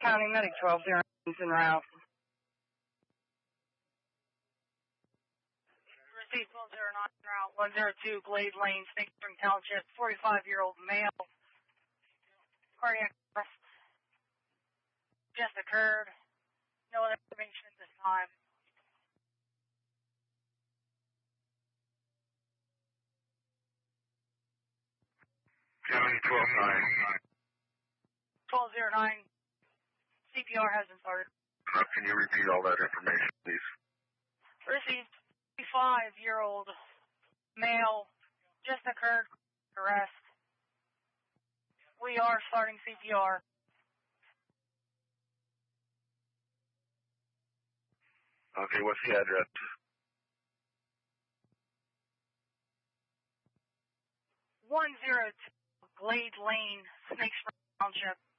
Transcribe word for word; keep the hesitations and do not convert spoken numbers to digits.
County Medic twelve zero nine en route. Receive twelve zero nine en route, one zero two Glade Lane, Snake Spring Township, forty-five-year-old male. Cardiac arrest just occurred. No other information at this time. County twelve nine. twelve zero nine. C P R has been started. Uh, can you repeat all that information, please? Received forty-five-year-old male. Just occurred arrest. We are starting C P R. Okay, what's the address? one zero two Glade Lane, Snake Spring Township.